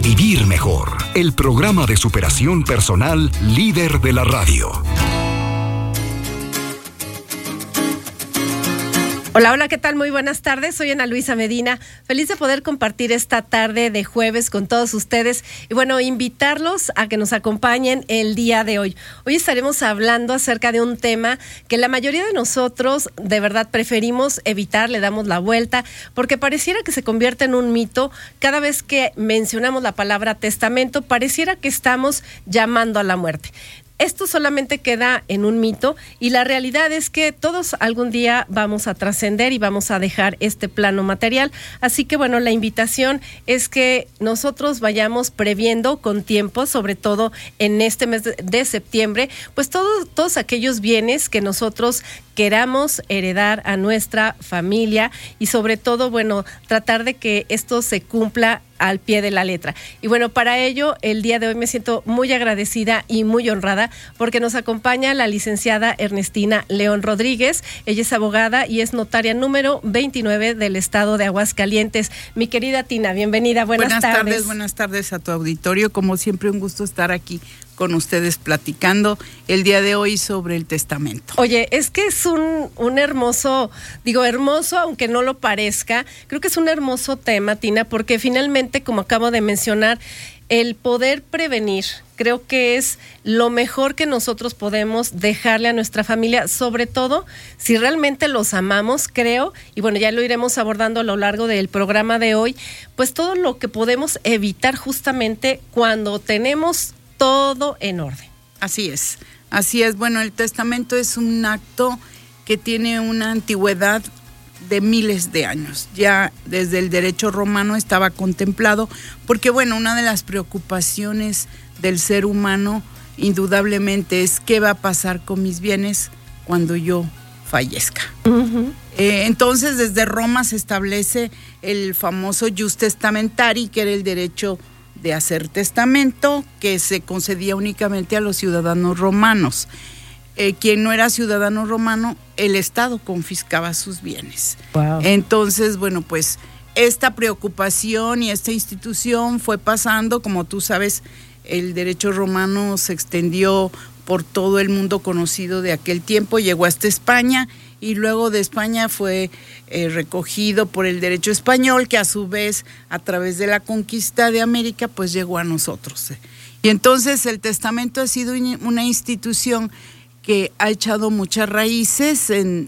Vivir Mejor, el programa de superación personal líder de la radio. Hola, hola, ¿qué tal? Muy buenas tardes, soy Ana Luisa Medina, feliz de poder compartir esta tarde de jueves con todos ustedes y bueno, invitarlos a que nos acompañen el día de hoy. Hoy estaremos hablando acerca de un tema que la mayoría de nosotros de verdad preferimos evitar, le damos la vuelta, porque pareciera que se convierte en un mito. Cada vez que mencionamos la palabra testamento, pareciera que estamos llamando a la muerte. Esto solamente queda en un mito y la realidad es que todos algún día vamos a trascender y vamos a dejar este plano material. Así que bueno, la invitación es que nosotros vayamos previendo con tiempo, sobre todo en este mes de septiembre, pues todos aquellos bienes que nosotros queramos heredar a nuestra familia y sobre todo, bueno, tratar de que esto se cumpla al pie de la letra. Y bueno, para ello, el día de hoy me siento muy agradecida y muy honrada porque nos acompaña la licenciada Ernestina León Rodríguez. Ella es abogada y es notaria número 29 del estado de Aguascalientes. Mi querida Tina, bienvenida, buenas tardes. Buenas tardes a tu auditorio. Como siempre, un gusto estar aquí con ustedes platicando el día de hoy sobre el testamento. Oye, es que es un hermoso, hermoso aunque no lo parezca, creo que es un hermoso tema, Tina, porque finalmente, como acabo de mencionar, el poder prevenir, creo que es lo mejor que nosotros podemos dejarle a nuestra familia, sobre todo si realmente los amamos, creo, y bueno, ya lo iremos abordando a lo largo del programa de hoy, pues todo lo que podemos evitar justamente cuando tenemos todo en orden. Así es. Bueno, el testamento es un acto que tiene una antigüedad de miles de años. Ya desde el derecho romano estaba contemplado, porque bueno, una de las preocupaciones del ser humano indudablemente es qué va a pasar con mis bienes cuando yo fallezca. Uh-huh. Entonces, desde Roma se establece el famoso jus testamentarii, que era el derecho de hacer testamento, que se concedía únicamente a los ciudadanos romanos. Quien no era ciudadano romano, el Estado confiscaba sus bienes. Wow. Entonces, bueno, pues esta preocupación y esta institución fue pasando, como tú sabes, el derecho romano se extendió por todo el mundo conocido de aquel tiempo, llegó hasta España y luego de España fue recogido por el derecho español, que a su vez, a través de la conquista de América, pues llegó a nosotros. Y entonces el testamento ha sido una institución que ha echado muchas raíces,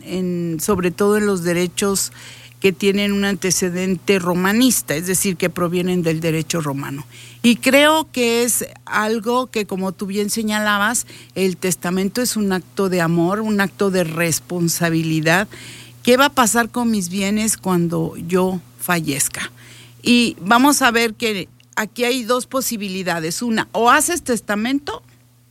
sobre todo en los derechos que tienen un antecedente romanista, es decir, que provienen del derecho romano. Y creo que es algo que, como tú bien señalabas, el testamento es un acto de amor, un acto de responsabilidad. ¿Qué va a pasar con mis bienes cuando yo fallezca? Y vamos a ver que aquí hay dos posibilidades. Una, o haces testamento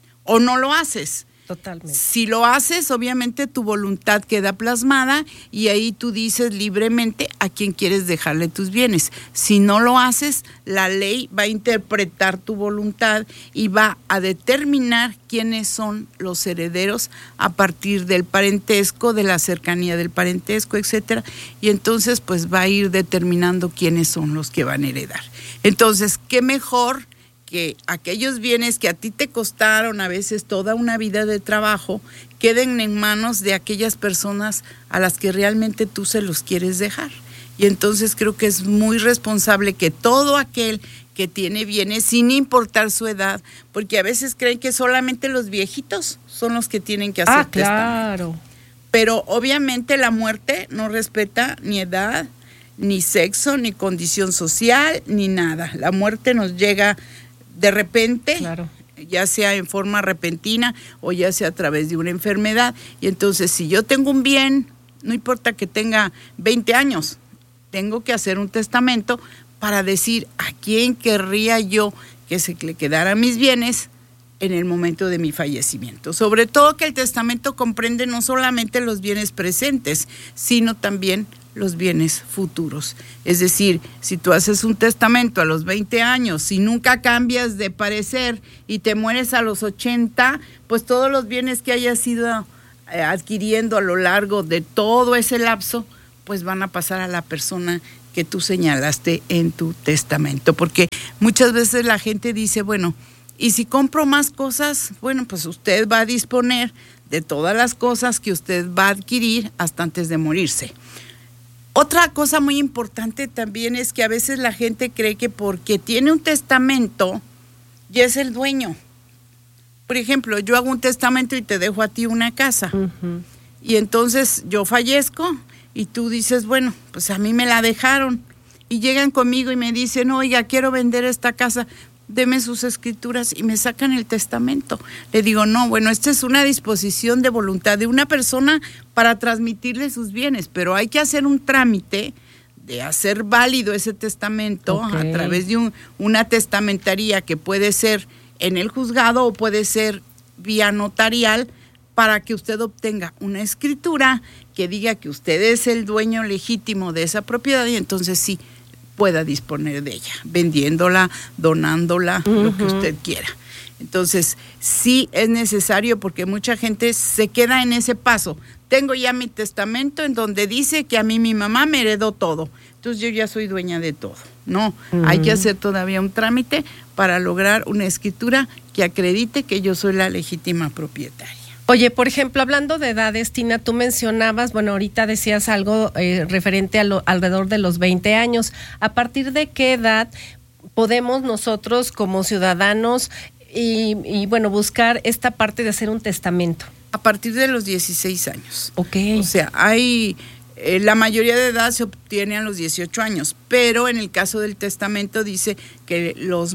o no lo haces. Totalmente. Si lo haces, obviamente tu voluntad queda plasmada y ahí tú dices libremente a quién quieres dejarle tus bienes. Si no lo haces, la ley va a interpretar tu voluntad y va a determinar quiénes son los herederos a partir del parentesco, de la cercanía del parentesco, etcétera. Y entonces, pues va a ir determinando quiénes son los que van a heredar. Entonces, ¿qué mejor que aquellos bienes que a ti te costaron a veces toda una vida de trabajo queden en manos de aquellas personas a las que realmente tú se los quieres dejar? Y entonces creo que es muy responsable que todo aquel que tiene bienes, sin importar su edad, porque a veces creen que solamente los viejitos son los que tienen que hacer testamento. Claro. Pero obviamente la muerte no respeta ni edad, ni sexo, ni condición social, ni nada. La muerte nos llega de repente, claro, ya sea en forma repentina o ya sea a través de una enfermedad. Y entonces, si yo tengo un bien, no importa que tenga 20 años, tengo que hacer un testamento para decir a quién querría yo que se le quedaran mis bienes en el momento de mi fallecimiento. Sobre todo que el testamento comprende no solamente los bienes presentes, sino también los bienes futuros. Es decir, si tú haces un testamento a los 20 años, si nunca cambias de parecer y te mueres a los 80, pues todos los bienes que hayas ido adquiriendo a lo largo de todo ese lapso, pues van a pasar a la persona que tú señalaste en tu testamento, porque muchas veces la gente dice, bueno, y si compro más cosas, bueno, pues usted va a disponer de todas las cosas que usted va a adquirir hasta antes de morirse. Otra cosa muy importante también es que a veces la gente cree que porque tiene un testamento ya es el dueño. Por ejemplo, yo hago un testamento y te dejo a ti una casa. Uh-huh. Y entonces yo fallezco y tú dices, bueno, pues a mí me la dejaron. Y llegan conmigo y me dicen, oiga, quiero vender esta casa, deme sus escrituras, y me sacan el testamento. Le digo, no, bueno, esta es una disposición de voluntad de una persona para transmitirle sus bienes, pero hay que hacer un trámite de hacer válido ese testamento a través de una testamentaría que puede ser en el juzgado o puede ser vía notarial, para que usted obtenga una escritura que diga que usted es el dueño legítimo de esa propiedad y entonces sí pueda disponer de ella, vendiéndola, donándola, lo que usted quiera. Entonces, sí es necesario porque mucha gente se queda en ese paso. Tengo ya mi testamento en donde dice que a mí mi mamá me heredó todo, entonces yo ya soy dueña de todo. No, hay que hacer todavía un trámite para lograr una escritura que acredite que yo soy la legítima propietaria. Oye, por ejemplo, hablando de edades, Tina, tú mencionabas, bueno, ahorita decías algo referente a alrededor de los 20 años. ¿A partir de qué edad podemos nosotros como ciudadanos y bueno, buscar esta parte de hacer un testamento? A partir de los 16 años. Ok. O sea, hay... la mayoría de edad se obtiene a los 18 años, pero en el caso del testamento dice que los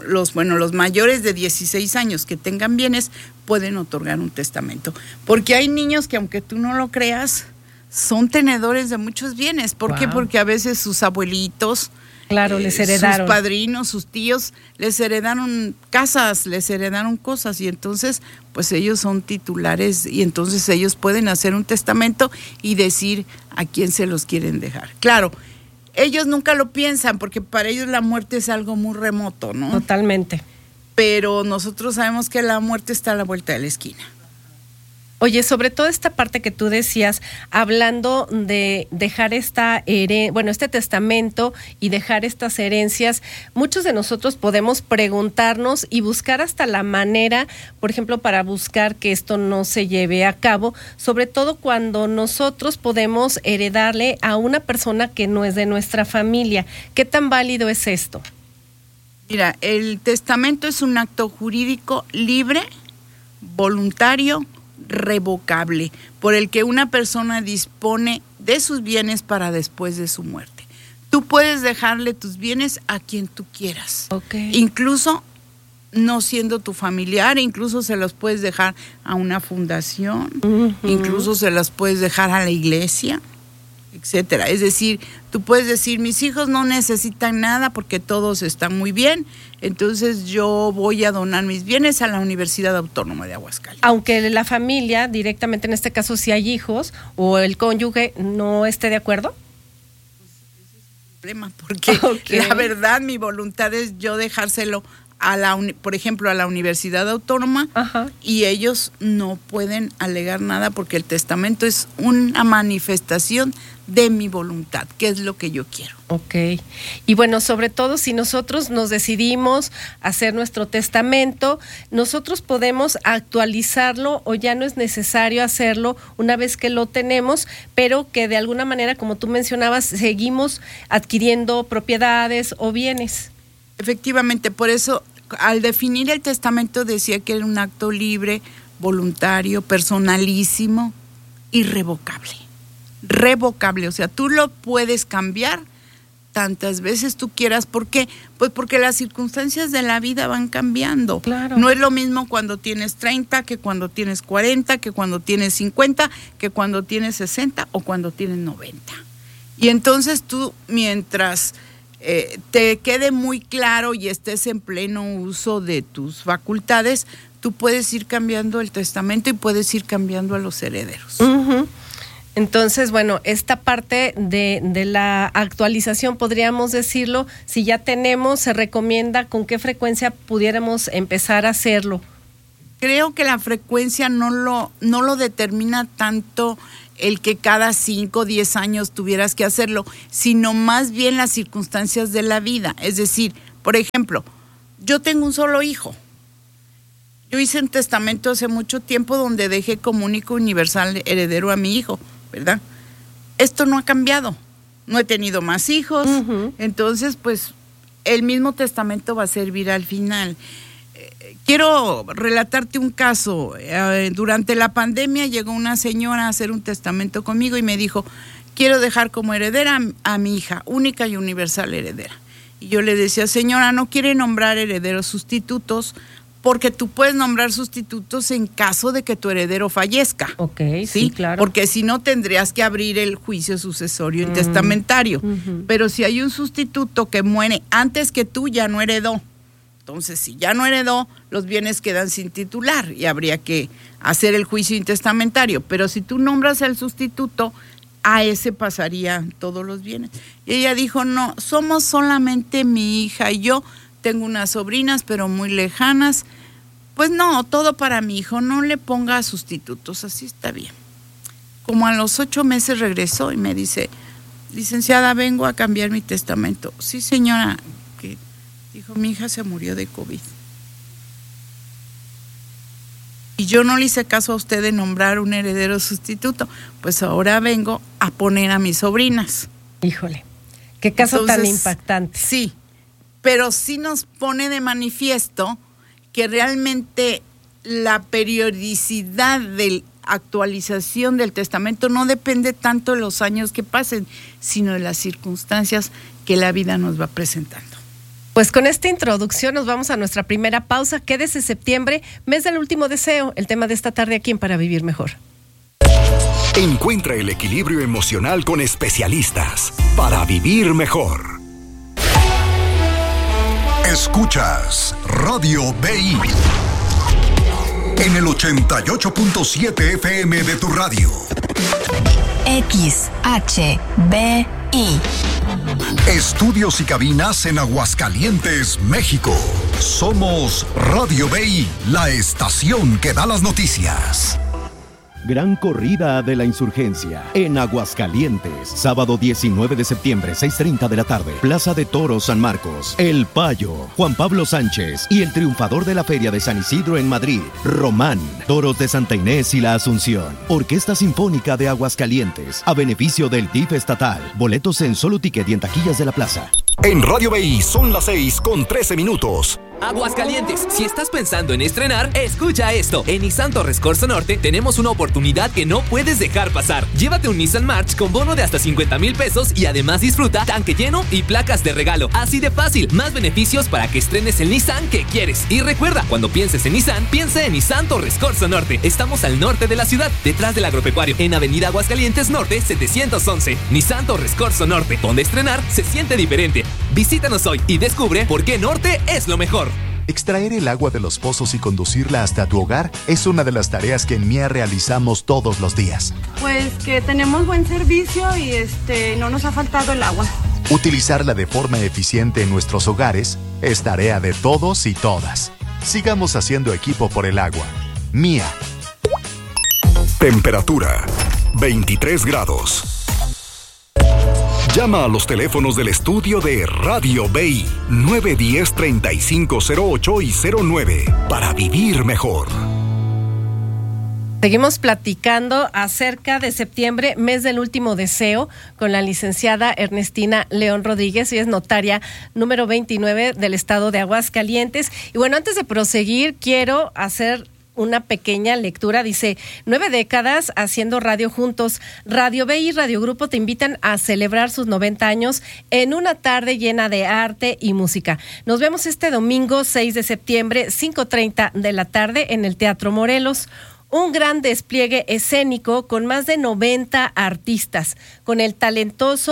mayores de 16 años que tengan bienes pueden otorgar un testamento. Porque hay niños que, aunque tú no lo creas, son tenedores de muchos bienes. ¿Por qué? Porque a veces sus abuelitos, les heredaron. Sus padrinos, sus tíos, les heredaron casas, les heredaron cosas y entonces pues ellos son titulares y entonces ellos pueden hacer un testamento y decir a quién se los quieren dejar. Claro, ellos nunca lo piensan porque para ellos la muerte es algo muy remoto, ¿no? Totalmente. Pero nosotros sabemos que la muerte está a la vuelta de la esquina. Oye, sobre todo esta parte que tú decías, hablando de dejar este testamento y dejar estas herencias, muchos de nosotros podemos preguntarnos y buscar hasta la manera, por ejemplo, para buscar que esto no se lleve a cabo, sobre todo cuando nosotros podemos heredarle a una persona que no es de nuestra familia. ¿Qué tan válido es esto? Mira, el testamento es un acto jurídico libre, voluntario, revocable, por el que una persona dispone de sus bienes para después de su muerte. Tú puedes dejarle tus bienes a quien tú quieras, incluso no siendo tu familiar, incluso se los puedes dejar a una fundación, incluso se los puedes dejar a la iglesia, etcétera. Es decir, tú puedes decir, mis hijos no necesitan nada porque todos están muy bien, entonces yo voy a donar mis bienes a la Universidad Autónoma de Aguascalientes. Aunque la familia, directamente en este caso, si hay hijos o el cónyuge no esté de acuerdo. Problema, porque la verdad mi voluntad es yo dejárselo por ejemplo, a la Universidad Autónoma. Ajá. Y ellos no pueden alegar nada porque el testamento es una manifestación de mi voluntad, que es lo que yo quiero. Ok. Y bueno, sobre todo si nosotros nos decidimos hacer nuestro testamento, nosotros podemos actualizarlo o ya no es necesario hacerlo una vez que lo tenemos, pero que de alguna manera, como tú mencionabas, seguimos adquiriendo propiedades o bienes. Efectivamente, por eso al definir el testamento decía que era un acto libre, voluntario, personalísimo, irrevocable. Revocable, o sea, tú lo puedes cambiar tantas veces tú quieras. ¿Por qué? Pues porque las circunstancias de la vida van cambiando. Claro. No es lo mismo cuando tienes 30, que cuando tienes 40, que cuando tienes 50, que cuando tienes 60 o cuando tienes 90. Y entonces tú, mientras te quede muy claro y estés en pleno uso de tus facultades, tú puedes ir cambiando el testamento y puedes ir cambiando a los herederos. Uh-huh. Entonces, bueno, esta parte de la actualización, podríamos decirlo, si ya tenemos, se recomienda con qué frecuencia pudiéramos empezar a hacerlo. creo que la frecuencia no lo determina tanto el que cada 5 o 10 años tuvieras que hacerlo, sino más bien las circunstancias de la vida. Es decir, por ejemplo, yo tengo un solo hijo. Yo hice un testamento hace mucho tiempo donde dejé como único universal heredero a mi hijo, ¿verdad? Esto no ha cambiado. No he tenido más hijos, entonces pues el mismo testamento va a servir al final. Quiero relatarte un caso. Durante la pandemia llegó una señora a hacer un testamento conmigo y me dijo, quiero dejar como heredera a mi hija, única y universal heredera. Y yo le decía, señora, no quiere nombrar herederos sustitutos, porque tú puedes nombrar sustitutos en caso de que tu heredero fallezca. Ok, sí, claro. Porque si no tendrías que abrir el juicio sucesorio y testamentario. Pero si hay un sustituto que muere antes que tú, ya no heredó. Entonces, si ya no heredó, los bienes quedan sin titular y habría que hacer el juicio intestamentario. Pero si tú nombras al sustituto, a ese pasarían todos los bienes. Y ella dijo, no, somos solamente mi hija y yo. Tengo unas sobrinas, pero muy lejanas. Pues no, todo para mi hijo, no le ponga sustitutos, así está bien. Como a los 8 meses regresó y me dice, licenciada, vengo a cambiar mi testamento. Sí, señora, que dijo, mi hija se murió de COVID. Y yo no le hice caso a usted de nombrar un heredero sustituto, pues ahora vengo a poner a mis sobrinas. Híjole, qué caso tan impactante. Sí. Pero sí nos pone de manifiesto que realmente la periodicidad de actualización del testamento no depende tanto de los años que pasen, sino de las circunstancias que la vida nos va presentando. Pues con esta introducción nos vamos a nuestra primera pausa. Quédese septiembre, mes del último deseo, el tema de esta tarde aquí en Para Vivir Mejor. Encuentra el equilibrio emocional con especialistas para vivir mejor. Escuchas Radio BI en el 88.7 FM de tu radio. XHBI. Estudios y cabinas en Aguascalientes, México. Somos Radio BI, la estación que da las noticias. Gran Corrida de la Insurgencia en Aguascalientes, sábado 19 de septiembre, 6:30 de la tarde, Plaza de Toros San Marcos. El Payo, Juan Pablo Sánchez y el triunfador de la Feria de San Isidro en Madrid, Román. Toros de Santa Inés y la Asunción. Orquesta Sinfónica de Aguascalientes, a beneficio del DIF estatal. Boletos en Solo Ticket y en taquillas de la plaza. En Radio BI son las 6:13. Aguascalientes, si estás pensando en estrenar, escucha esto. En Nissan Torres Corzo Norte tenemos una oportunidad que no puedes dejar pasar. Llévate un Nissan March con bono de hasta 50,000 pesos y además disfruta tanque lleno y placas de regalo. Así de fácil, más beneficios para que estrenes el Nissan que quieres. Y recuerda, cuando pienses en Nissan, piensa en Nissan Torres Corzo Norte. Estamos al norte de la ciudad, detrás del agropecuario, en Avenida Aguascalientes Norte 711. Nissan Torres Corzo Norte, donde estrenar se siente diferente. Visítanos hoy y descubre por qué Norte es lo mejor. Extraer el agua de los pozos y conducirla hasta tu hogar es una de las tareas que en MIA realizamos todos los días. Pues que tenemos buen servicio y no nos ha faltado el agua. Utilizarla de forma eficiente en nuestros hogares es tarea de todos y todas. Sigamos haciendo equipo por el agua. MIA. Temperatura 23 grados. Llama a los teléfonos del estudio de Radio BI 910-3508 y 09 para vivir mejor. Seguimos platicando acerca de septiembre, mes del último deseo, con la licenciada Ernestina León Rodríguez. Ella es notaria número 29 del estado de Aguascalientes. Y bueno, antes de proseguir, quiero hacer una pequeña lectura. Dice, 9 décadas haciendo radio juntos. Radio BI y Radio Grupo te invitan a celebrar sus 90 años en una tarde llena de arte y música. Nos vemos este domingo 6 de septiembre, 5:30 de la tarde en el Teatro Morelos. Un gran despliegue escénico con más de 90 artistas, con el talentoso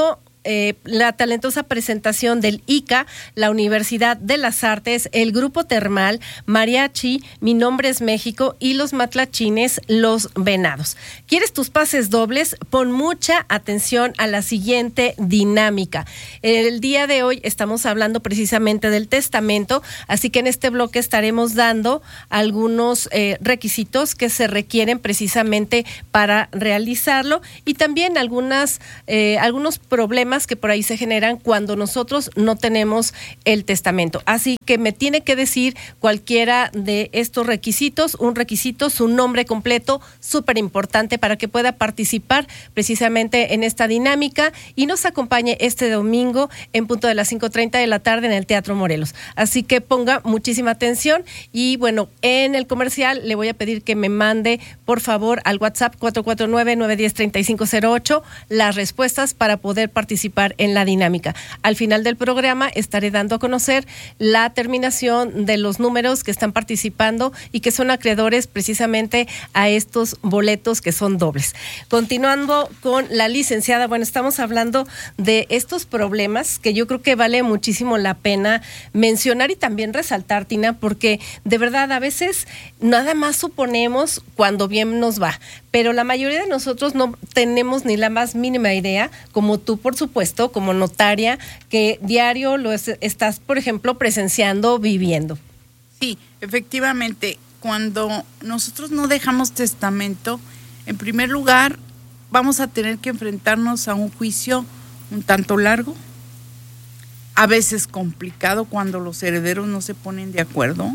la talentosa presentación del ICA, la Universidad de las Artes, el Grupo Termal, Mariachi, Mi Nombre es México y los Matlachines, Los Venados. ¿Quieres tus pases dobles? Pon mucha atención a la siguiente dinámica. El día de hoy estamos hablando precisamente del testamento, así que en este bloque estaremos dando algunos requisitos que se requieren precisamente para realizarlo y también algunos problemas que por ahí se generan cuando nosotros no tenemos el testamento. Así que me tiene que decir cualquiera de estos requisitos, un requisito, su nombre completo, súper importante para que pueda participar precisamente en esta dinámica y nos acompañe este domingo en punto de las 5:30 de la tarde en el Teatro Morelos. Así que ponga muchísima atención y bueno, en el comercial le voy a pedir que me mande por favor al WhatsApp 449-910-3508 las respuestas para poder participar en la dinámica. Al final del programa estaré dando a conocer la terminación de los números que están participando y que son acreedores precisamente a estos boletos que son dobles. Continuando con la licenciada, bueno, estamos hablando de estos problemas que yo creo que vale muchísimo la pena mencionar y también resaltar, Tina, porque de verdad a veces nada más suponemos cuando bien nos va, pero la mayoría de nosotros no tenemos ni la más mínima idea, como tú, por supuesto, como notaria, que diario lo estás, por ejemplo, presenciando, viviendo. Sí, efectivamente, cuando nosotros no dejamos testamento, en primer lugar, vamos a tener que enfrentarnos a un juicio un tanto largo, a veces complicado cuando los herederos no se ponen de acuerdo.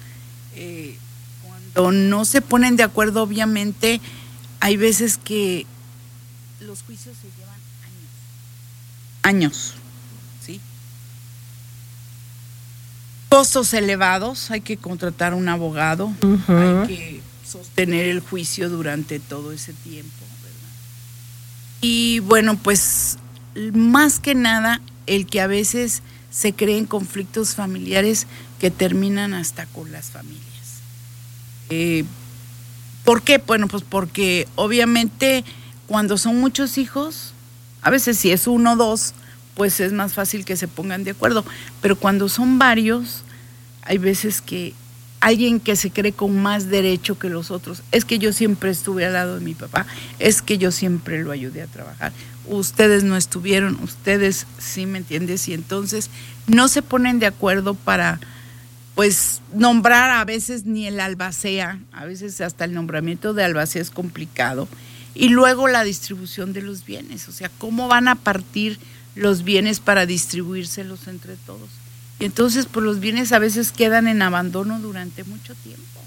Cuando no se ponen de acuerdo, obviamente, hay veces que los juicios se llevan años, ¿sí? Costos elevados, hay que contratar un abogado, hay que sostener el juicio durante todo ese tiempo, ¿verdad? Y bueno, pues más que nada, el que a veces se creen conflictos familiares que terminan hasta con las familias. ¿Por qué? Bueno, pues porque obviamente cuando son muchos hijos, a veces si es 1 o 2, pues es más fácil que se pongan de acuerdo, pero cuando son varios, hay veces que alguien que se cree con más derecho que los otros, es que yo siempre estuve al lado de mi papá, es que yo siempre lo ayudé a trabajar, ustedes no estuvieron, ustedes sí, ¿me entiendes? Y entonces no se ponen de acuerdo para, pues, nombrar a veces ni el albacea, a veces hasta el nombramiento de albacea es complicado, y luego la distribución de los bienes, o sea, cómo van a partir los bienes para distribuírselos entre todos. Y entonces, pues los bienes a veces quedan en abandono durante mucho tiempo.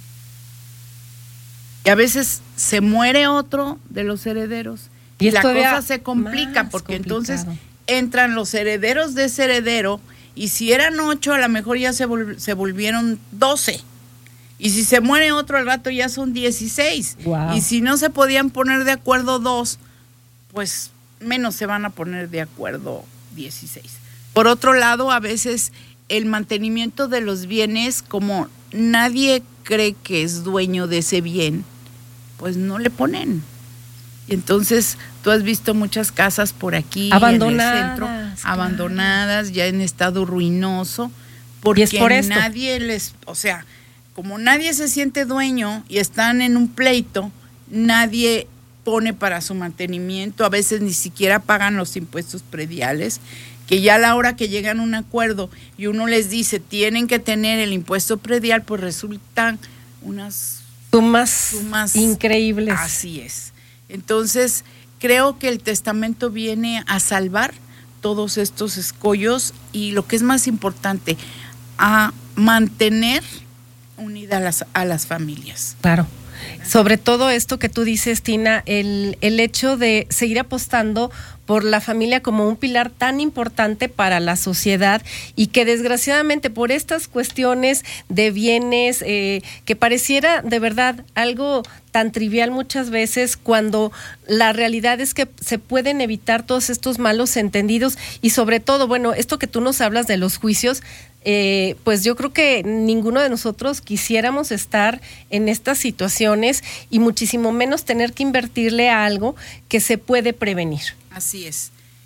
Y a veces se muere otro de los herederos y la cosa se complica porque entonces entran los herederos de ese heredero y si eran 8 a lo mejor ya se volvieron 12. Y si se muere otro al rato ya son 16. Wow. Y si no se podían poner de acuerdo 2, pues menos se van a poner de acuerdo 16. Por otro lado, a veces el mantenimiento de los bienes, como nadie cree que es dueño de ese bien, pues no le ponen. Y entonces tú has visto muchas casas por aquí abandonadas, en el centro, claro, abandonadas, ya en estado ruinoso, porque nadie les, o sea, como nadie se siente dueño y están en un pleito, nadie pone para su mantenimiento, a veces ni siquiera pagan los impuestos prediales, que ya a la hora que llegan a un acuerdo y uno les dice tienen que tener el impuesto predial, pues resultan unas sumas increíbles. Así es. Entonces, creo que el testamento viene a salvar todos estos escollos y lo que es más importante, a mantener unidas a las familias. Claro. Sobre todo esto que tú dices, Tina, el hecho de seguir apostando por la familia como un pilar tan importante para la sociedad y que desgraciadamente por estas cuestiones de bienes que pareciera de verdad algo tan trivial muchas veces, cuando la realidad es que se pueden evitar todos estos malos entendidos y sobre todo, bueno, esto que tú nos hablas de los juicios, pues yo creo que ninguno de nosotros quisiéramos estar en estas situaciones y muchísimo menos tener que invertirle a algo que se puede prevenir. Así es.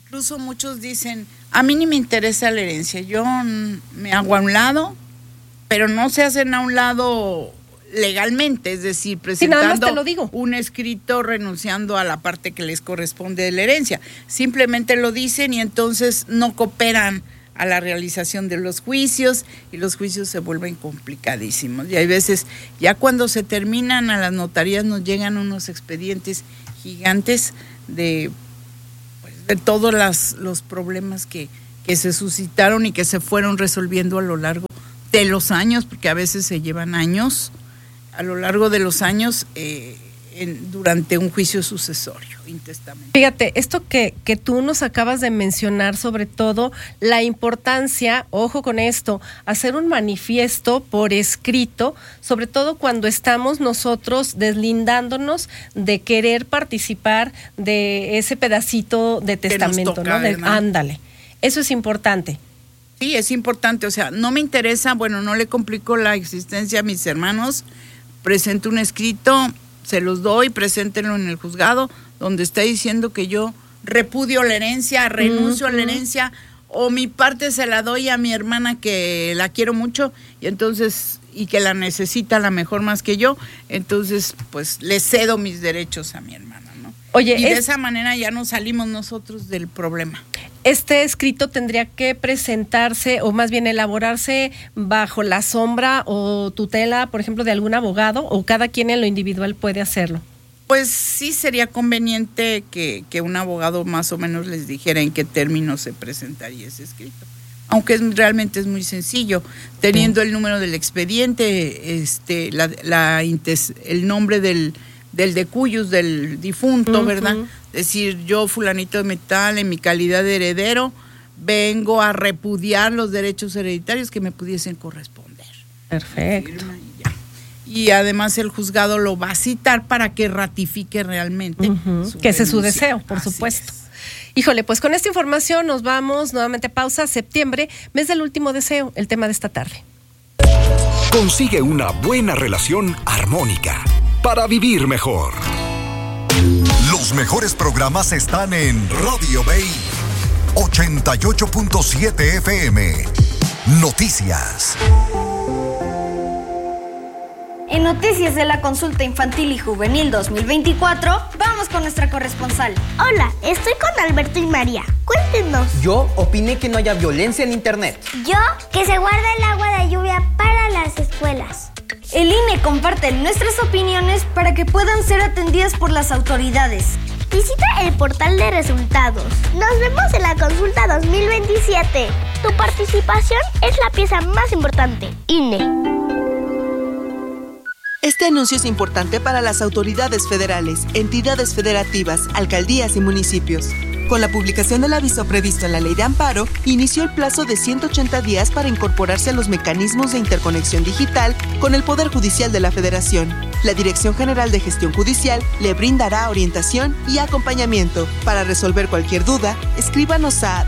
Incluso muchos dicen, a mí ni me interesa la herencia, yo me hago a un lado, pero no se hacen a un lado legalmente, es decir, presentando un escrito renunciando a la parte que les corresponde de la herencia. Simplemente lo dicen y entonces no cooperan a la realización de los juicios y los juicios se vuelven complicadísimos. Y hay veces, ya cuando se terminan a las notarías nos llegan unos expedientes gigantes de todos los problemas que se suscitaron y que se fueron resolviendo a lo largo de los años, porque a veces se llevan años, a lo largo de los años, durante un juicio sucesorio, intestamento. Fíjate, esto que tú nos acabas de mencionar, sobre todo la importancia, ojo con esto, hacer un manifiesto por escrito, sobre todo cuando estamos nosotros deslindándonos de querer participar de ese pedacito de testamento, toca, ¿no? Ándale, eso es importante. Sí, es importante, o sea, no me interesa, bueno, no le complico la existencia a mis hermanos, presento un escrito, se los doy, preséntenlo en el juzgado, donde está diciendo que yo repudio la herencia, renuncio a la herencia, o mi parte se la doy a mi hermana que la quiero mucho, y entonces, y que la necesita a la mejor más que yo, entonces, pues, le cedo mis derechos a mi hermana, ¿no? Oye, y de esa manera ya nos salimos nosotros del problema. Este escrito tendría que presentarse, o más bien elaborarse, bajo la sombra o tutela, por ejemplo, de algún abogado, o cada quien en lo individual puede hacerlo. Pues sí sería conveniente que un abogado más o menos les dijera en qué términos se presentaría ese escrito. Aunque realmente es muy sencillo, teniendo el número del expediente, el nombre del decuyus, del difunto, ¿verdad? Decir, yo fulanito de metal, en mi calidad de heredero, vengo a repudiar los derechos hereditarios que me pudiesen corresponder. Perfecto. Y además el juzgado lo va a citar para que ratifique realmente que ese es su deseo, por supuesto. Híjole, pues con esta información nos vamos nuevamente a pausa. Septiembre, mes del último deseo, el tema de esta tarde. Consigue una buena relación armónica para vivir mejor. Los mejores programas están en Radio Bay 88.7 FM. Noticias. En Noticias de la Consulta Infantil y Juvenil 2024, vamos con nuestra corresponsal. Hola, estoy con Alberto y María. Cuéntenos. Yo opiné que no haya violencia en internet. Yo, que se guarde el agua de lluvia para las escuelas. El INE comparte nuestras opiniones para que puedan ser atendidas por las autoridades. Visita el portal de resultados. Nos vemos en la consulta 2027. Tu participación es la pieza más importante. INE. Este anuncio es importante para las autoridades federales, entidades federativas, alcaldías y municipios. Con la publicación del aviso previsto en la Ley de Amparo, inició el plazo de 180 días para incorporarse a los mecanismos de interconexión digital con el Poder Judicial de la Federación. La Dirección General de Gestión Judicial le brindará orientación y acompañamiento. Para resolver cualquier duda, escríbanos a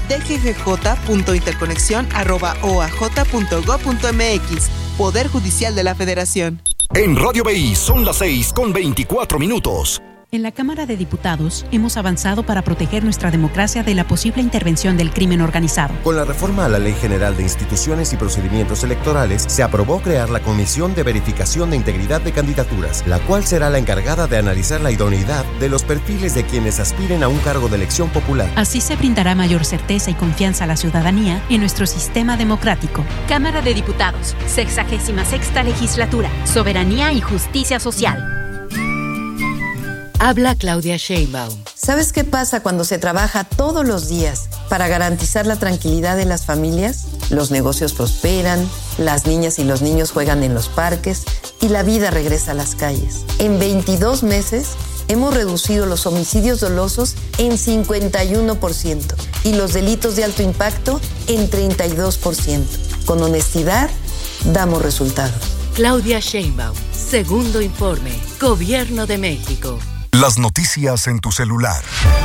dggj.interconexión@oaj.gov.mx. Poder Judicial de la Federación. En Radio BI son las 6:24. En la Cámara de Diputados hemos avanzado para proteger nuestra democracia de la posible intervención del crimen organizado. Con la reforma a la Ley General de Instituciones y Procedimientos Electorales, se aprobó crear la Comisión de Verificación de Integridad de Candidaturas, la cual será la encargada de analizar la idoneidad de los perfiles de quienes aspiren a un cargo de elección popular. Así se brindará mayor certeza y confianza a la ciudadanía en nuestro sistema democrático. Cámara de Diputados, 66ª Legislatura, Soberanía y Justicia Social. Habla Claudia Sheinbaum. ¿Sabes qué pasa cuando se trabaja todos los días para garantizar la tranquilidad de las familias? Los negocios prosperan, las niñas y los niños juegan en los parques y la vida regresa a las calles. En 22 meses hemos reducido los homicidios dolosos en 51% y los delitos de alto impacto en 32%. Con honestidad, damos resultados. Claudia Sheinbaum, segundo informe, Gobierno de México. Las noticias en tu celular.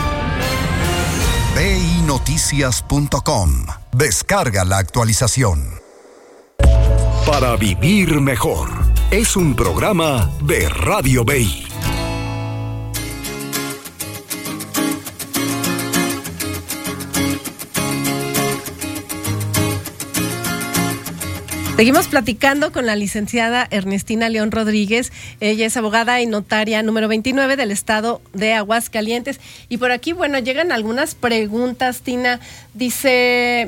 BINoticias.com. Descarga la actualización. Para vivir mejor. Es un programa de Radio BI. Seguimos platicando con la licenciada Ernestina León Rodríguez. Ella es abogada y notaria número 29 del estado de Aguascalientes. Y por aquí, bueno, llegan algunas preguntas, Tina. Dice,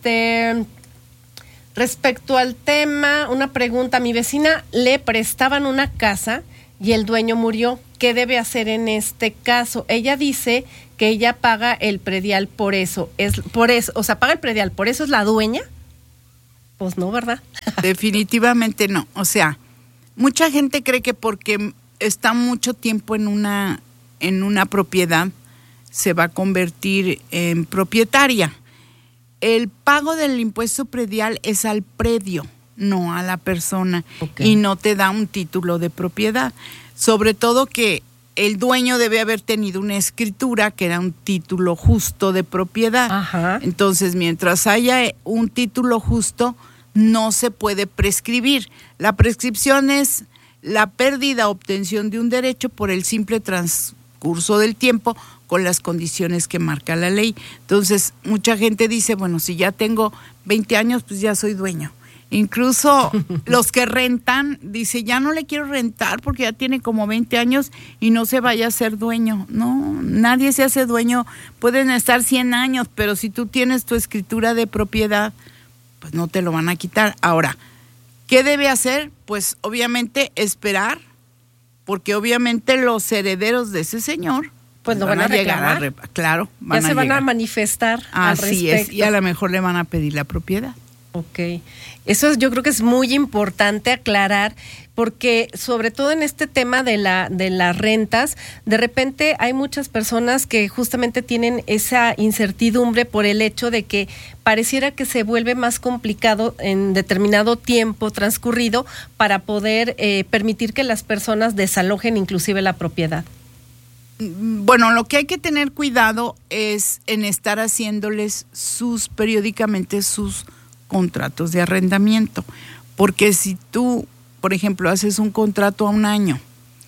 respecto al tema, una pregunta. A mi vecina le prestaban una casa y el dueño murió. ¿Qué debe hacer en este caso? Ella dice que ella paga el predial por eso. O sea, paga el predial, ¿por eso es la dueña? Pues no, ¿verdad? Definitivamente no. O sea, mucha gente cree que porque está mucho tiempo en una propiedad se va a convertir en propietaria. El pago del impuesto predial es al predio, no a la persona, y no te da un título de propiedad. Sobre todo que el dueño debe haber tenido una escritura que era un título justo de propiedad. Ajá. Entonces, mientras haya un título justo, no se puede prescribir. La prescripción es la pérdida o obtención de un derecho por el simple transcurso del tiempo con las condiciones que marca la ley. Entonces, mucha gente dice, bueno, si ya tengo 20 años, pues ya soy dueño. Incluso los que rentan, dice, ya no le quiero rentar porque ya tiene como 20 años y no se vaya a ser dueño. No, nadie se hace dueño. Pueden estar 100 años, pero si tú tienes tu escritura de propiedad, pues no te lo van a quitar. Ahora, ¿qué debe hacer? Pues obviamente esperar, porque obviamente los herederos de ese señor pues no van a reclamar. Claro, ya se van a manifestar al respecto. Así es, y a lo mejor le van a pedir la propiedad. Ok, eso yo creo que es muy importante aclarar, porque sobre todo en este tema de las rentas, de repente hay muchas personas que justamente tienen esa incertidumbre por el hecho de que pareciera que se vuelve más complicado en determinado tiempo transcurrido para poder permitir que las personas desalojen inclusive la propiedad. Bueno, lo que hay que tener cuidado es en estar haciéndoles periódicamente sus contratos de arrendamiento, porque si tú, por ejemplo, haces un contrato a 1 año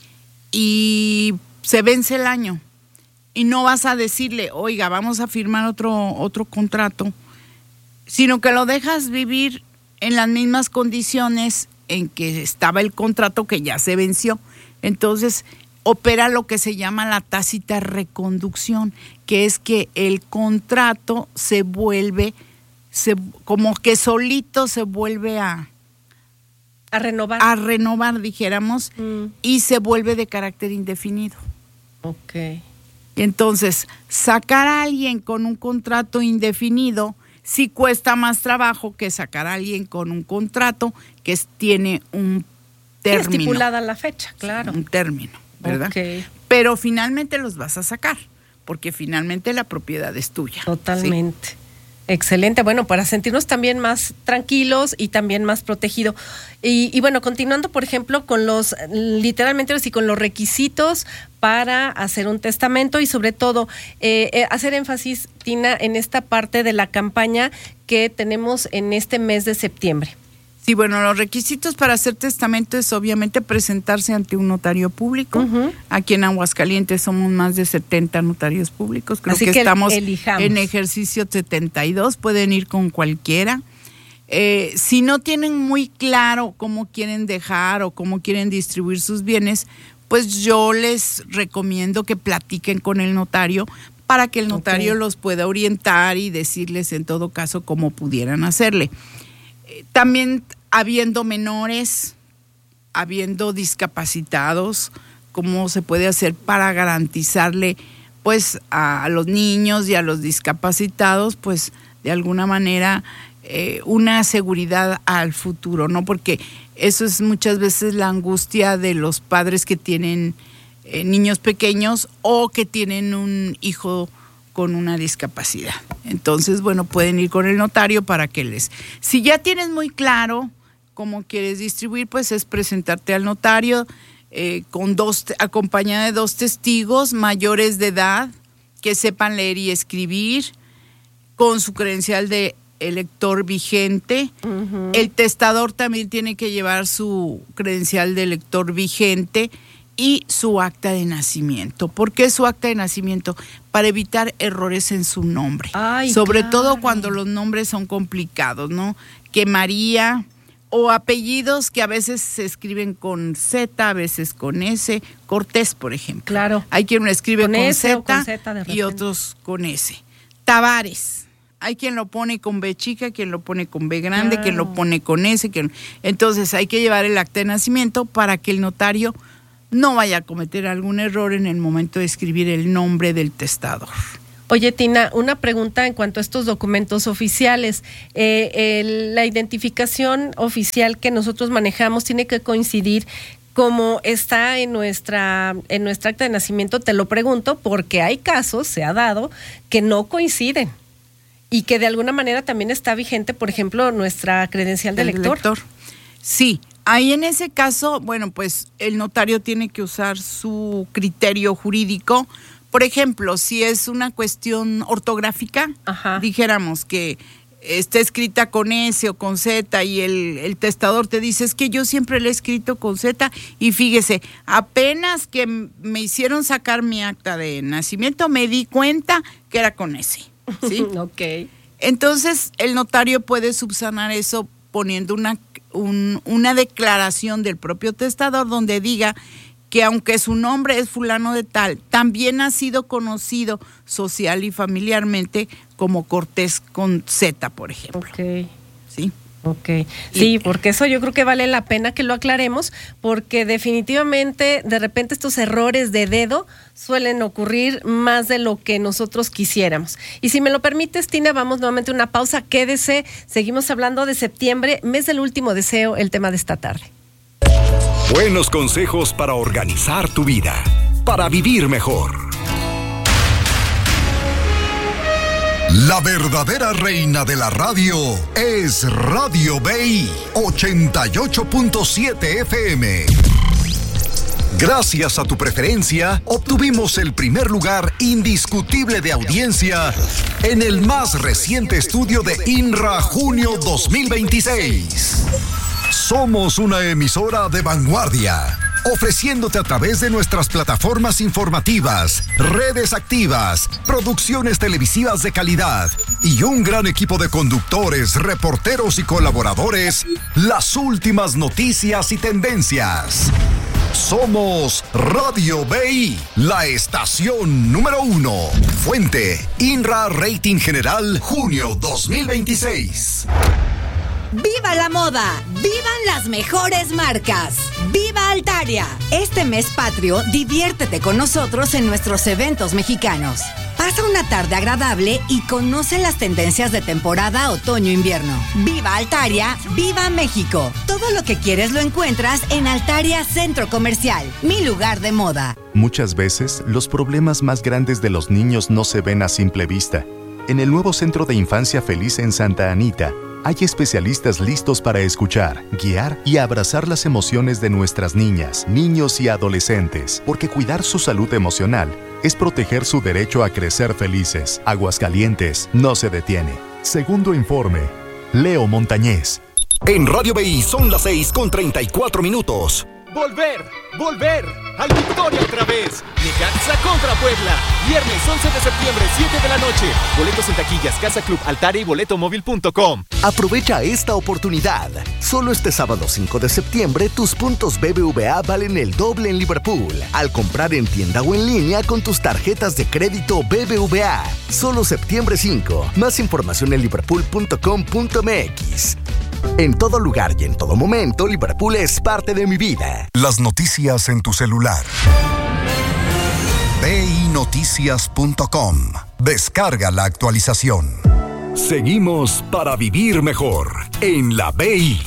y se vence el año y no vas a decirle, oiga, vamos a firmar otro contrato, sino que lo dejas vivir en las mismas condiciones en que estaba el contrato que ya se venció. Entonces opera lo que se llama la tácita reconducción, que es que el contrato como que solito se vuelve a renovar. A renovar, dijéramos, y se vuelve de carácter indefinido. Ok. Y entonces, sacar a alguien con un contrato indefinido sí cuesta más trabajo que sacar a alguien con un contrato que tiene un término. Estipulada la fecha, claro. Un término, ¿verdad? Okay. Pero finalmente los vas a sacar, porque finalmente la propiedad es tuya. Totalmente. ¿Sí? Excelente, bueno, para sentirnos también más tranquilos y también más protegidos. Y bueno, continuando, por ejemplo, con los requisitos para hacer un testamento y sobre todo hacer énfasis, Tina, en esta parte de la campaña que tenemos en este mes de septiembre. Sí, bueno, los requisitos para hacer testamento es obviamente presentarse ante un notario público. Uh-huh. Aquí en Aguascalientes somos más de 70 notarios públicos. Creo que estamos en ejercicio 72, pueden ir con cualquiera. Si no tienen muy claro cómo quieren dejar o cómo quieren distribuir sus bienes, pues yo les recomiendo que platiquen con el notario para que el notario los pueda orientar y decirles en todo caso cómo pudieran hacerle. También habiendo menores, habiendo discapacitados, cómo se puede hacer para garantizarle pues a los niños y a los discapacitados pues de alguna manera una seguridad al futuro, ¿no? Porque eso es muchas veces la angustia de los padres que tienen niños pequeños o que tienen un hijo con una discapacidad. Entonces, bueno, pueden ir con el notario para que si ya tienes muy claro cómo quieres distribuir, pues es presentarte al notario acompañada de 2 testigos mayores de edad que sepan leer y escribir, con su credencial de elector vigente. Uh-huh. El testador también tiene que llevar su credencial de elector vigente y su acta de nacimiento. ¿Por qué su acta de nacimiento? Para evitar errores en su nombre. Ay, sobre todo cuando los nombres son complicados, ¿no? Que María, O apellidos que a veces se escriben con Z, a veces con S. Cortés, por ejemplo. Claro. Hay quien lo escribe con S o Z, con Z de repente. y otros con S. Tavares. Hay quien lo pone con B chica, quien lo pone con B grande, Claro. quien lo pone con S. Entonces hay que llevar el acta de nacimiento para que el notario no vaya a cometer algún error en el momento de escribir el nombre del testador. Oye, Tina, una pregunta en cuanto a estos documentos oficiales. La identificación oficial que nosotros manejamos tiene que coincidir como está en nuestra acta de nacimiento. Te lo pregunto porque hay casos, se ha dado, que no coinciden y que de alguna manera también está vigente, por ejemplo, nuestra credencial de lector. Sí. Ahí en ese caso, bueno, pues el notario tiene que usar su criterio jurídico. Por ejemplo, si es una cuestión ortográfica, dijéramos que está escrita con S o con Z y el testador te dice, es que yo siempre le he escrito con Z, y fíjese, apenas que me hicieron sacar mi acta de nacimiento me di cuenta que era con S, ¿sí? Ok. Entonces el notario puede subsanar eso poniendo una declaración del propio testador donde diga que aunque su nombre es fulano de tal, también ha sido conocido social y familiarmente como Cortés con Z, por ejemplo. Ok. ¿Sí? Ok. Sí, porque eso yo creo que vale la pena que lo aclaremos, porque definitivamente de repente estos errores de dedo suelen ocurrir más de lo que nosotros quisiéramos. Y si me lo permites, Tina, vamos nuevamente a una pausa. Quédese, seguimos hablando de septiembre, mes del último deseo, el tema de esta tarde. Buenos consejos para organizar tu vida, para vivir mejor. La verdadera reina de la radio es Radio BI 88.7 FM. Gracias a tu preferencia, obtuvimos el primer lugar indiscutible de audiencia en el más reciente estudio de INRA Junio 2026. Somos una emisora de vanguardia, ofreciéndote a través de nuestras plataformas informativas, redes activas, producciones televisivas de calidad y un gran equipo de conductores, reporteros y colaboradores, las últimas noticias y tendencias. Somos Radio BI, la estación número 1. Fuente, INRA Rating General, junio 2026. ¡Viva la moda! ¡Vivan las mejores marcas! ¡Viva Altaria! Este mes patrio, diviértete con nosotros en nuestros eventos mexicanos. Pasa una tarde agradable y conoce las tendencias de temporada otoño-invierno. ¡Viva Altaria! ¡Viva México! Todo lo que quieres lo encuentras en Altaria Centro Comercial, mi lugar de moda. Muchas veces, los problemas más grandes de los niños no se ven a simple vista. En el nuevo Centro de Infancia Feliz en Santa Anita, hay especialistas listos para escuchar, guiar y abrazar las emociones de nuestras niñas, niños y adolescentes, porque cuidar su salud emocional es proteger su derecho a crecer felices. Aguascalientes no se detiene. Segundo informe, Leo Montañez. En Radio BI son las 6:34. Volver al Victoria otra vez. Necaxa contra Puebla. Viernes 11 de septiembre, 7 de la noche. Boletos en taquillas, Casa Club, Altaria y boletomóvil.com. Aprovecha esta oportunidad. Solo este sábado 5 de septiembre, tus puntos BBVA valen el doble en Liverpool. Al comprar en tienda o en línea con tus tarjetas de crédito BBVA. Solo septiembre 5. Más información en liverpool.com.mx. En todo lugar y en todo momento, Liverpool es parte de mi vida. Las noticias en tu celular. BINoticias.com. Descarga la actualización. Seguimos para vivir mejor en la BI.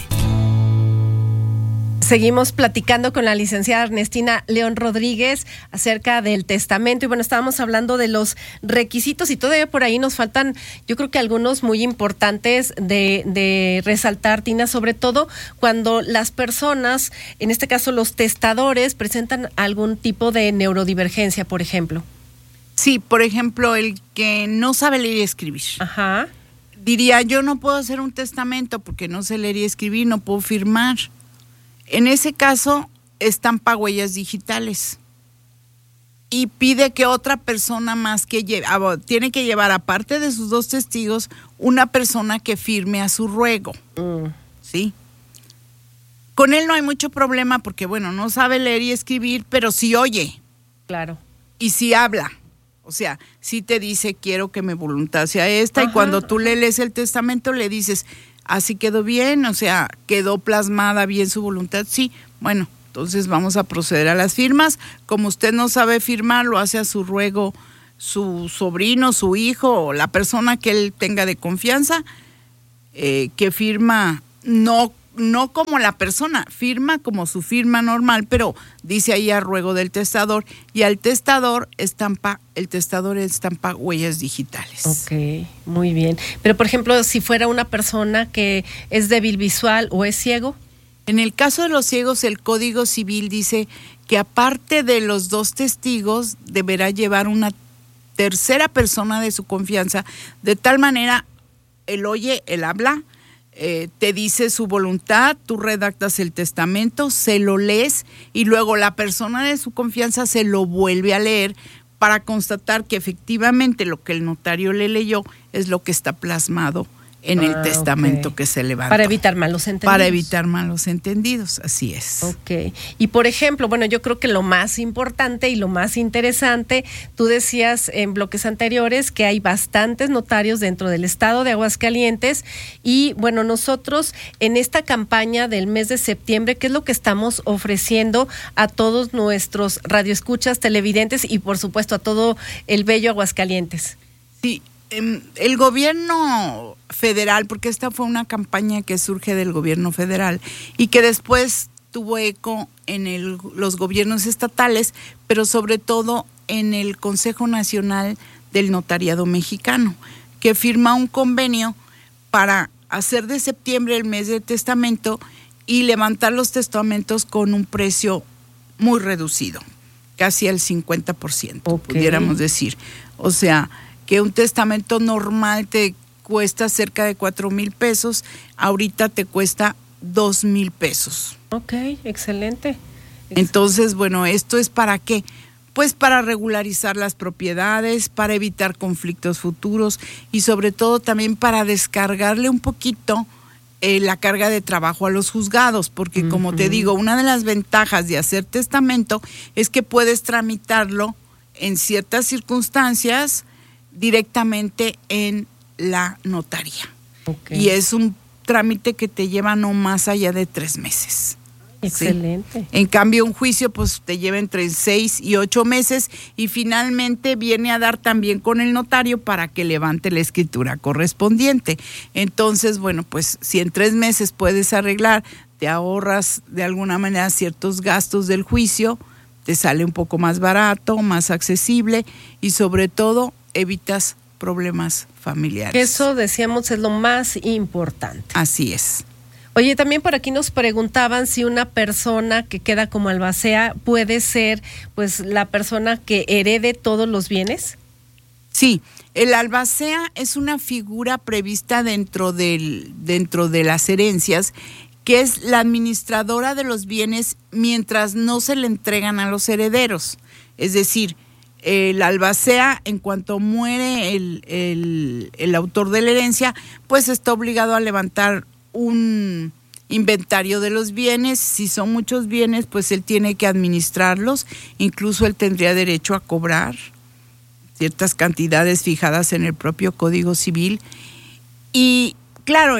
Seguimos platicando con la licenciada Ernestina León Rodríguez acerca del testamento y bueno, estábamos hablando de los requisitos y todavía por ahí nos faltan, yo creo que algunos muy importantes de resaltar, Tina, sobre todo cuando las personas, en este caso los testadores, presentan algún tipo de neurodivergencia, por ejemplo. Sí, por ejemplo, el que no sabe leer y escribir. Ajá. Diría, yo no puedo hacer un testamento porque no sé leer y escribir, no puedo firmar. En ese caso, estampa huellas digitales y pide que otra persona más que tiene que llevar, aparte de sus 2 testigos, una persona que firme a su ruego. ¿Sí? Con él no hay mucho problema porque, bueno, no sabe leer y escribir, pero sí oye. Claro. Y sí habla. O sea, sí te dice, quiero que mi voluntad sea esta. Ajá, y cuando tú le lees el testamento, le dices, así quedó bien, o sea, quedó plasmada bien su voluntad. Sí, bueno, entonces vamos a proceder a las firmas. Como usted no sabe firmar, lo hace a su ruego su sobrino, su hijo o la persona que él tenga de confianza, que firma no como la persona, firma como su firma normal, pero dice ahí a ruego del testador, y al testador estampa huellas digitales. Ok, muy bien. Pero por ejemplo, si fuera una persona que es débil visual o es ciego. En el caso de los ciegos, el Código Civil dice que aparte de los 2 testigos, deberá llevar una tercera persona de su confianza, de tal manera, él oye, él habla, te dice su voluntad, tú redactas el testamento, se lo lees y luego la persona de su confianza se lo vuelve a leer para constatar que efectivamente lo que el notario le leyó es lo que está plasmado en el testamento que se levantó. Para evitar malos entendidos. Para evitar malos entendidos, así es. Ok. Y por ejemplo, bueno, yo creo que lo más importante y lo más interesante, tú decías en bloques anteriores que hay bastantes notarios dentro del estado de Aguascalientes y bueno, nosotros en esta campaña del mes de septiembre, ¿qué es lo que estamos ofreciendo a todos nuestros radioescuchas, televidentes y por supuesto a todo el bello Aguascalientes? Sí. El gobierno federal, porque esta fue una campaña que surge del gobierno federal y que después tuvo eco en los gobiernos estatales, pero sobre todo en el Consejo Nacional del Notariado Mexicano, que firma un convenio para hacer de septiembre el mes de testamento y levantar los testamentos con un precio muy reducido, casi al 50%, pudiéramos decir. O sea, que un testamento normal te cuesta cerca de 4,000 pesos, ahorita te cuesta 2,000 pesos. Ok, excelente. Entonces, bueno, ¿esto es para qué? Pues para regularizar las propiedades, para evitar conflictos futuros y sobre todo también para descargarle un poquito la carga de trabajo a los juzgados, porque como te digo, una de las ventajas de hacer testamento es que puedes tramitarlo en ciertas circunstancias directamente en la notaría. Y es un trámite que te lleva no más allá de 3 meses. Excelente. ¿Sí? En cambio, un juicio pues te lleva entre 6 y 8 meses y finalmente viene a dar también con el notario para que levante la escritura correspondiente. Entonces, bueno, pues si en 3 meses puedes arreglar, te ahorras de alguna manera ciertos gastos del juicio, te sale un poco más barato, más accesible y sobre todo evitas problemas familiares. Que eso, decíamos, es lo más importante. Así es. Oye, también por aquí nos preguntaban si una persona que queda como albacea puede ser, pues, la persona que herede todos los bienes. Sí, el albacea es una figura prevista dentro de las herencias, que es la administradora de los bienes mientras no se le entregan a los herederos. Es decir, el albacea, en cuanto muere el autor de la herencia, pues está obligado a levantar un inventario de los bienes. Si son muchos bienes, pues él tiene que administrarlos. Incluso él tendría derecho a cobrar ciertas cantidades fijadas en el propio Código Civil. Y claro,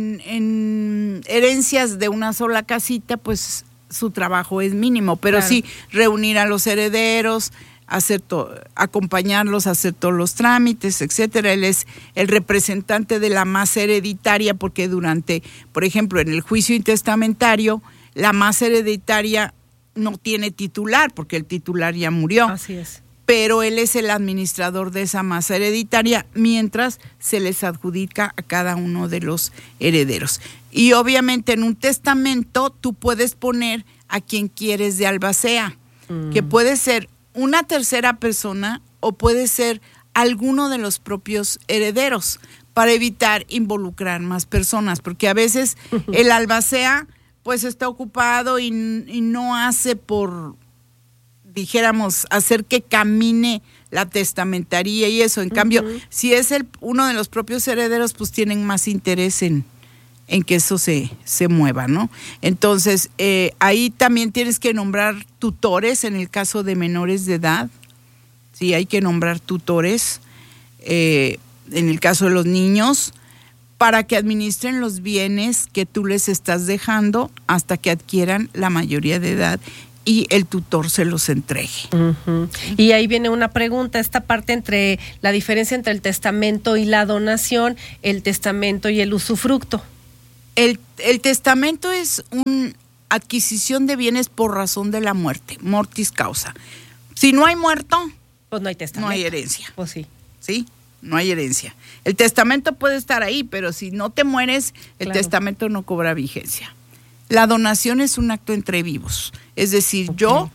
en herencias de una sola casita, pues su trabajo es mínimo, pero claro, sí reunir a los herederos, acompañarlos a hacer todos los trámites, etcétera. Él es el representante de la masa hereditaria porque por ejemplo, en el juicio intestamentario, la masa hereditaria no tiene titular porque el titular ya murió. Así es. Pero él es el administrador de esa masa hereditaria mientras se les adjudica a cada uno de los herederos. Y obviamente en un testamento tú puedes poner a quien quieres de albacea, que puede ser una tercera persona o puede ser alguno de los propios herederos para evitar involucrar más personas, porque a veces el albacea pues está ocupado y no hace por, dijéramos, hacer que camine la testamentaría y eso. En cambio, si es uno de los propios herederos, pues tienen más interés en en que eso se mueva, ¿no? Entonces, ahí también tienes que nombrar tutores en el caso de menores de edad. Sí, hay que nombrar tutores en el caso de los niños para que administren los bienes que tú les estás dejando hasta que adquieran la mayoría de edad y el tutor se los entregue. Uh-huh. Y ahí viene una pregunta, esta parte entre la diferencia entre el testamento y la donación, el testamento y el usufructo. El testamento es una adquisición de bienes por razón de la muerte, mortis causa. Si no hay muerto, pues no hay testamento. No hay herencia. Pues sí. ¿Sí? No hay herencia. El testamento puede estar ahí, pero si no te mueres, el testamento no cobra vigencia. La donación es un acto entre vivos. Es decir, yo,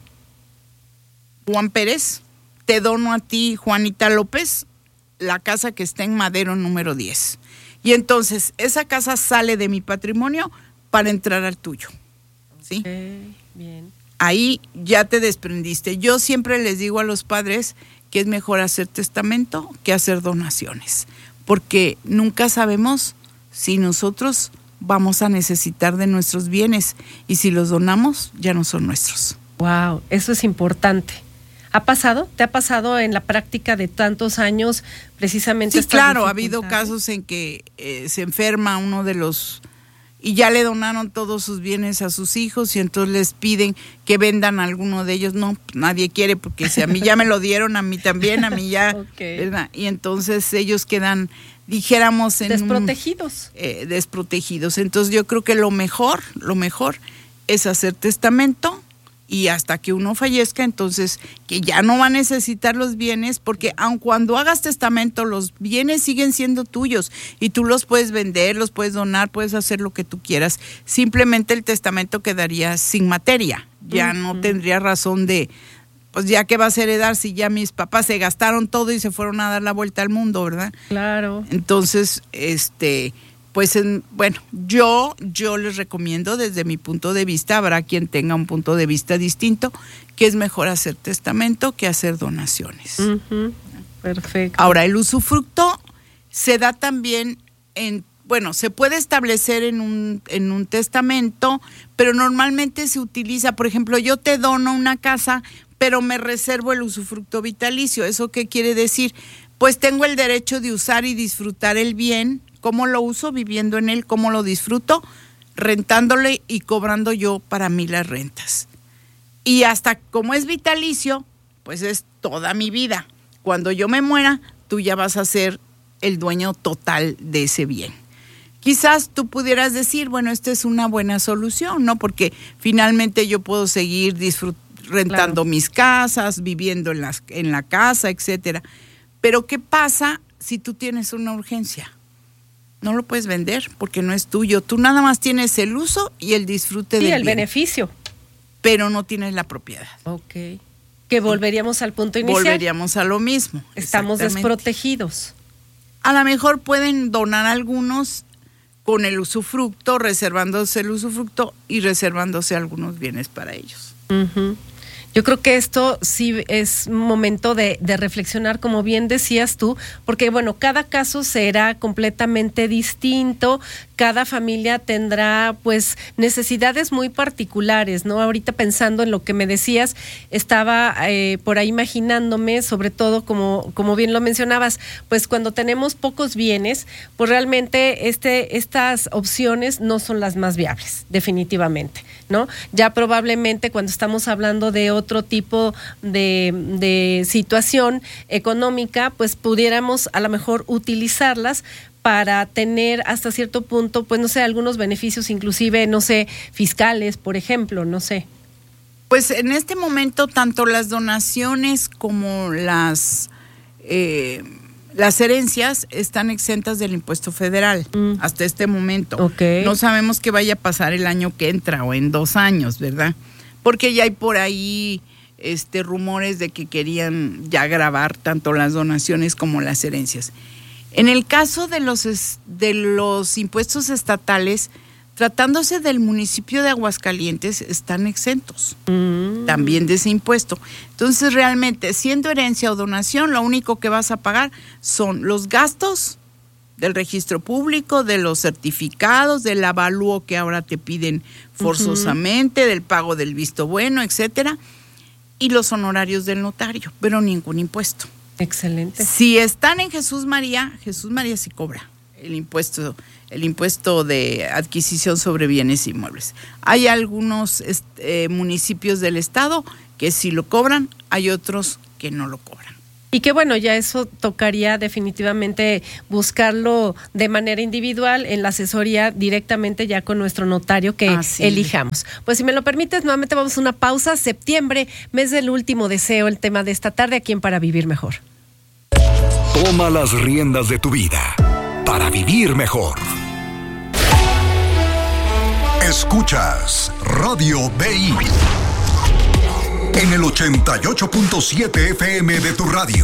Juan Pérez, te dono a ti, Juanita López, la casa que está en Madero número 10. Y entonces, esa casa sale de mi patrimonio para entrar al tuyo. ¿Sí? Bien. Ahí ya te desprendiste. Yo siempre les digo a los padres que es mejor hacer testamento que hacer donaciones, porque nunca sabemos si nosotros vamos a necesitar de nuestros bienes y si los donamos ya no son nuestros. Wow, eso es importante. ¿Ha pasado? ¿Te ha pasado en la práctica de tantos años precisamente? Sí, claro, ha habido casos en que se enferma uno de los y ya le donaron todos sus bienes a sus hijos y entonces les piden que vendan a alguno de ellos. No, nadie quiere porque si a mí ya me lo dieron, a mí también, a mí ya, ¿verdad? Y entonces ellos quedan, dijéramos, en desprotegidos. Desprotegidos. Entonces yo creo que lo mejor es hacer testamento y hasta que uno fallezca, entonces que ya no va a necesitar los bienes, porque aun cuando hagas testamento, los bienes siguen siendo tuyos y tú los puedes vender, los puedes donar, puedes hacer lo que tú quieras. Simplemente el testamento quedaría sin materia, ya no tendría razón de, pues ya que vas a heredar si ya mis papás se gastaron todo y se fueron a dar la vuelta al mundo, ¿verdad? Claro. Entonces, pues bueno, yo les recomiendo desde mi punto de vista, habrá quien tenga un punto de vista distinto, que es mejor hacer testamento que hacer donaciones. Uh-huh. Perfecto. Ahora, el usufructo se da también se puede establecer en un testamento, pero normalmente se utiliza, por ejemplo, yo te dono una casa, pero me reservo el usufructo vitalicio. ¿Eso qué quiere decir? Pues tengo el derecho de usar y disfrutar el bien. ¿Cómo lo uso? Viviendo en él. ¿Cómo lo disfruto? Rentándole y cobrando yo para mí las rentas. Y hasta como es vitalicio, pues es toda mi vida. Cuando yo me muera, tú ya vas a ser el dueño total de ese bien. Quizás tú pudieras decir, bueno, esta es una buena solución, ¿no? Porque finalmente yo puedo seguir rentando mis casas, viviendo en la casa, etcétera. Pero ¿qué pasa si tú tienes una urgencia? No lo puedes vender porque no es tuyo. Tú nada más tienes el uso y el disfrute del bien. Y el beneficio. Pero no tienes la propiedad. Ok. Que volveríamos al punto inicial. Volveríamos a lo mismo. Estamos desprotegidos. A lo mejor pueden donar algunos con el usufructo, reservándose el usufructo y reservándose algunos bienes para ellos. Uh-huh. Yo creo que esto sí es momento de reflexionar, como bien decías tú, porque bueno, cada caso será completamente distinto, cada familia tendrá pues necesidades muy particulares, ¿no? Ahorita pensando en lo que me decías, estaba por ahí imaginándome, sobre todo como bien lo mencionabas, pues cuando tenemos pocos bienes, pues realmente estas opciones no son las más viables, definitivamente, ¿no? Ya probablemente cuando estamos hablando de otro tipo de situación económica, pues pudiéramos a lo mejor utilizarlas para tener hasta cierto punto, pues no sé, algunos beneficios inclusive, no sé, fiscales, por ejemplo, no sé. Pues en este momento tanto las donaciones como las herencias están exentas del impuesto federal hasta este momento. Okay. No sabemos qué vaya a pasar el año que entra o en 2 años, ¿verdad? Porque ya hay por ahí rumores de que querían ya gravar tanto las donaciones como las herencias. En el caso de los impuestos estatales, tratándose del municipio de Aguascalientes, están exentos también de ese impuesto. Entonces, realmente, siendo herencia o donación, lo único que vas a pagar son los gastos del registro público, de los certificados, del avalúo que ahora te piden forzosamente, del pago del visto bueno, etcétera, y los honorarios del notario, pero ningún impuesto. Excelente. Si están en Jesús María sí cobra el impuesto de adquisición sobre bienes inmuebles. Hay algunos municipios del estado que sí lo cobran, hay otros que no lo cobran. Y que bueno, ya eso tocaría definitivamente buscarlo de manera individual en la asesoría directamente ya con nuestro notario que elijamos. Pues si me lo permites, nuevamente vamos a una pausa. Septiembre, mes del último deseo, el tema de esta tarde aquí en Para Vivir Mejor. Toma las riendas de tu vida para vivir mejor. Escuchas Radio BI en el 88.7 FM de tu radio.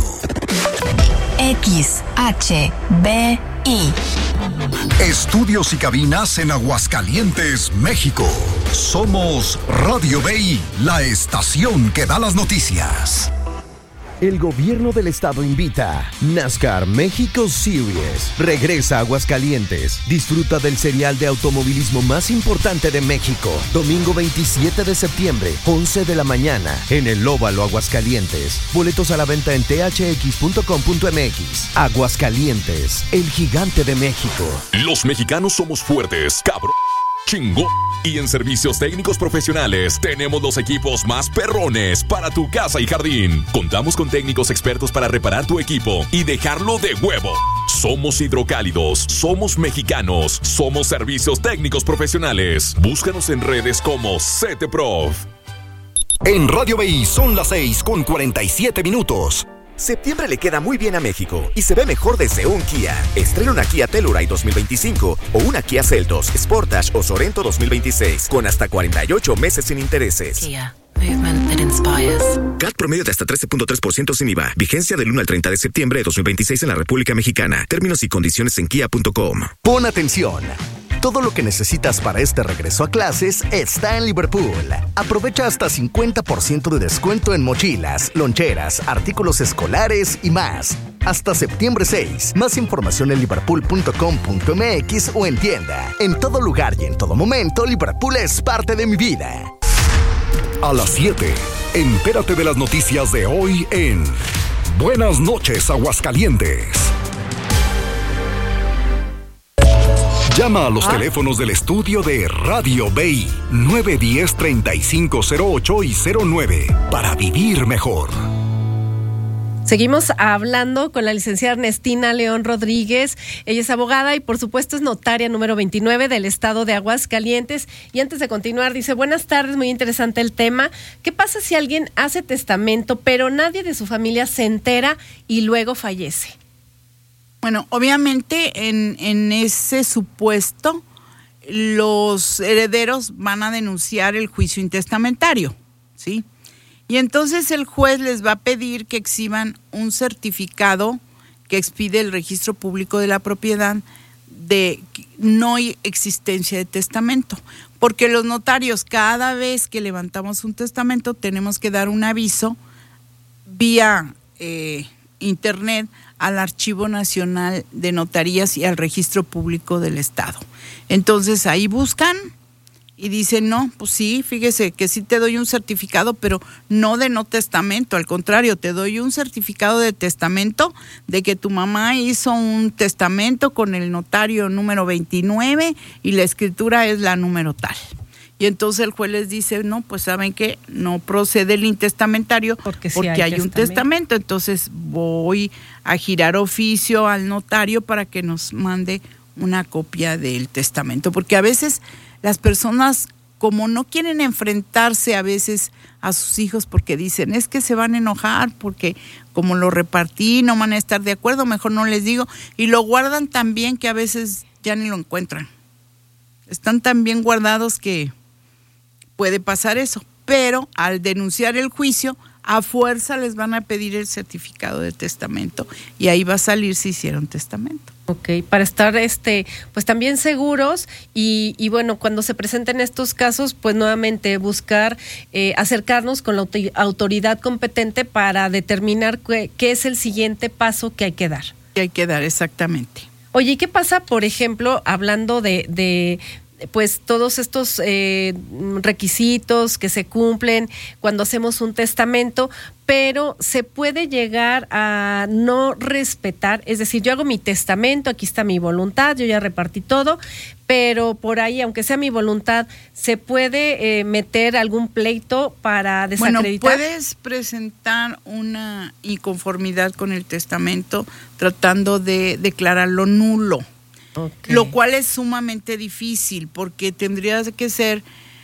XHBI. Estudios y cabinas en Aguascalientes, México. Somos Radio BI, la estación que da las noticias. El gobierno del estado invita. NASCAR México Series regresa a Aguascalientes. Disfruta del serial de automovilismo más importante de México. Domingo 27 de septiembre, 11 de la mañana, en el Óvalo Aguascalientes. Boletos a la venta en thx.com.mx. Aguascalientes, el gigante de México. Los mexicanos somos fuertes, cabrón, chingón. Y en servicios técnicos profesionales tenemos los equipos más perrones para tu casa y jardín. Contamos con técnicos expertos para reparar tu equipo y dejarlo de huevo. Somos hidrocálidos, somos mexicanos, somos servicios técnicos profesionales. Búscanos en redes como CTProf. En Radio BI son las 6:47. Septiembre le queda muy bien a México y se ve mejor desde un Kia. Estrena una Kia Telluride 2025 o una Kia Seltos, Sportage o Sorento 2026 con hasta 48 meses sin intereses. Kia, movement that inspires. CAT promedio de hasta 13.3% sin IVA. Vigencia del 1 al 30 de septiembre de 2026 en la República Mexicana. Términos y condiciones en kia.com. Pon atención. Todo lo que necesitas para este regreso a clases está en Liverpool. Aprovecha hasta 50% de descuento en mochilas, loncheras, artículos escolares y más. Hasta septiembre 6. Más información en liverpool.com.mx o en tienda. En todo lugar y en todo momento, Liverpool es parte de mi vida. A las 7, entérate de las noticias de hoy en Buenas noches, Aguascalientes. Llama a los teléfonos del estudio de Radio BI 910-3508 y 09 para vivir mejor. Seguimos hablando con la licenciada Ernestina León Rodríguez. Ella es abogada y por supuesto es notaria número 29 del estado de Aguascalientes. Y antes de continuar dice, buenas tardes, muy interesante el tema. ¿Qué pasa si alguien hace testamento pero nadie de su familia se entera y luego fallece? Bueno, obviamente en ese supuesto los herederos van a denunciar el juicio intestamentario, ¿sí? Y entonces el juez les va a pedir que exhiban un certificado que expide el Registro Público de la Propiedad de no existencia de testamento, porque los notarios cada vez que levantamos un testamento tenemos que dar un aviso vía internet al Archivo Nacional de Notarías y al Registro Público del Estado. Entonces ahí buscan y dicen, no, pues sí, fíjese que sí te doy un certificado, pero no de no testamento, al contrario, te doy un certificado de testamento de que tu mamá hizo un testamento con el notario número 29 y la escritura es la número tal. Y entonces el juez les dice, no, pues saben que no procede el intestamentario porque hay un testamento. Entonces voy a girar oficio al notario para que nos mande una copia del testamento. Porque a veces las personas, como no quieren enfrentarse a veces a sus hijos porque dicen, es que se van a enojar porque como lo repartí no van a estar de acuerdo, mejor no les digo. Y lo guardan tan bien que a veces ya ni lo encuentran. Están tan bien guardados que puede pasar eso, pero al denunciar el juicio, a fuerza les van a pedir el certificado de testamento y ahí va a salir si hicieron testamento. Ok, para estar pues también seguros y bueno, cuando se presenten estos casos, pues nuevamente buscar acercarnos con la autoridad competente para determinar qué es el siguiente paso que hay que dar. Que hay que dar, exactamente. Oye, ¿y qué pasa, por ejemplo, hablando de pues todos estos requisitos que se cumplen cuando hacemos un testamento, pero se puede llegar a no respetar? Es decir, yo hago mi testamento, aquí está mi voluntad, yo ya repartí todo, pero por ahí, aunque sea mi voluntad, ¿se puede meter algún pleito para desacreditar? Bueno, puedes presentar una inconformidad con el testamento tratando de declararlo nulo. Okay. Lo cual es sumamente difícil porque tendría que ser